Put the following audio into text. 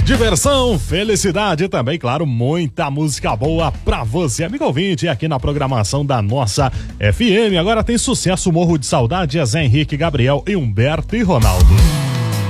Diversão, felicidade e também, claro, muita música boa pra você, amigo ouvinte, aqui na programação da nossa FM. Agora tem sucesso, Morro de Saudade, Zé Henrique, Gabriel e Humberto e Ronaldo.